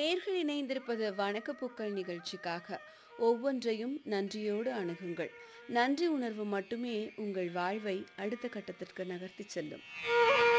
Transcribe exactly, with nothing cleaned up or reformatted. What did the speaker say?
நேர்கள் இணைந்திருப்பது வணக்கப்பூக்கள் நிகழ்ச்சிக்காக. ஒவ்வொன்றையும் நன்றியோடு அணுகுங்கள். நன்றி உணர்வு மட்டுமே உங்கள் வாழ்வை அடுத்த கட்டத்திற்கு நகர்த்திச் செல்லும்.